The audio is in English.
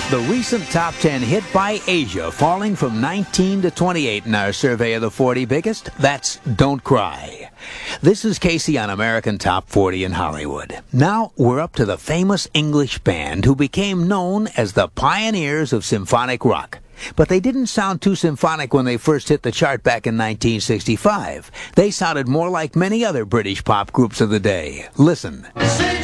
The recent top 10 hit by Asia, falling from 19 to 28 in our survey of the 40 biggest. That's Don't Cry. This is Casey on American Top 40 in Hollywood. Now we're up to the famous English band who became known as the pioneers of symphonic rock. But they didn't sound too symphonic when they first hit the chart back in 1965. They sounded more like many other British pop groups of the day. Listen.